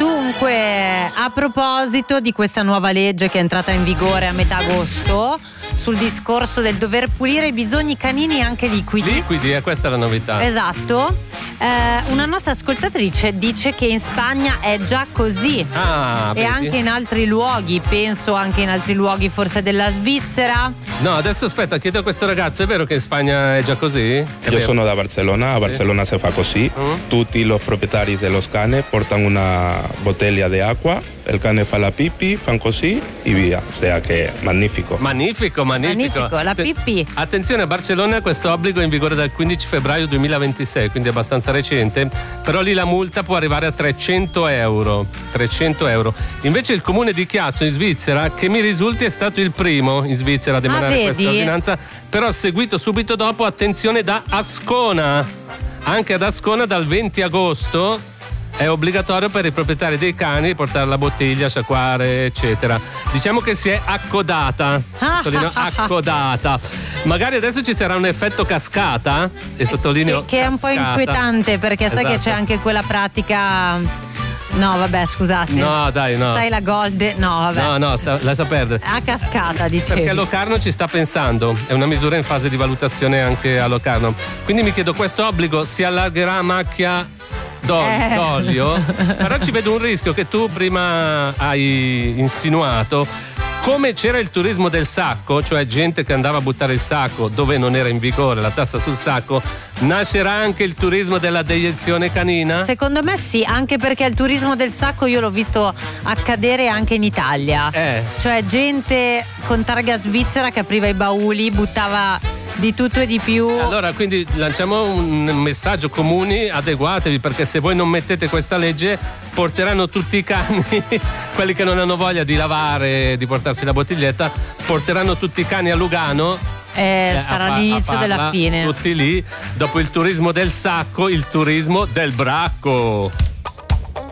Dunque, a proposito di questa nuova legge che è entrata in vigore a metà agosto, sul discorso del dover pulire i bisogni canini anche liquidi. Liquidi, questa è la novità. Esatto. Una nostra ascoltatrice dice che in Spagna è già così. E vedi? Anche in altri luoghi, penso anche in altri luoghi forse della Svizzera. No, adesso aspetta, chiedo a questo ragazzo, è vero che in Spagna è già così? Io sono da Barcellona, a Barcellona si fa così. Tutti i proprietari dello cane portano una bottiglia di acqua, il cane fa la pipì, fanno così e via. O sea che magnifico. Magnifico, la pipì. Attenzione, a Barcellona questo obbligo è in vigore dal 15 febbraio 2026, quindi è abbastanza recente, però lì la multa può arrivare a 300 euro. 300 euro. Invece il comune di Chiasso in Svizzera, che mi risulti è stato il primo in Svizzera ad emanare questa ordinanza, però seguito subito dopo, attenzione, da Ascona. Anche ad Ascona dal 20 agosto è obbligatorio per i proprietari dei cani portare la bottiglia, sciacquare, eccetera. Diciamo che si è accodata. Sottolineo accodata. Magari adesso ci sarà un effetto cascata, e sottolineo che è un po' inquietante, perché sai che c'è anche quella pratica. No, vabbè, scusate. No, dai, no. Sai la Gold? No, vabbè. No, lascia perdere. A cascata, dicevi. Perché Locarno ci sta pensando, è una misura in fase di valutazione anche a Locarno. Quindi mi chiedo, questo obbligo si allargherà a macchia d'olio? Però ci vedo un rischio che tu prima hai insinuato. Come c'era il turismo del sacco, cioè gente che andava a buttare il sacco dove non era in vigore la tassa sul sacco, nascerà anche il turismo della deiezione canina? Secondo me sì, anche perché il turismo del sacco io l'ho visto accadere anche in Italia. Cioè gente con targa svizzera che apriva i bauli, buttava di tutto e di più. Allora, quindi lanciamo un messaggio: comuni, adeguatevi, perché se voi non mettete questa legge porteranno tutti i cani, quelli che non hanno voglia di lavare, di portarsi la bottiglietta, porteranno tutti i cani a Lugano. Sarà l'inizio della fine. Tutti lì, dopo il turismo del sacco, il turismo del bracco.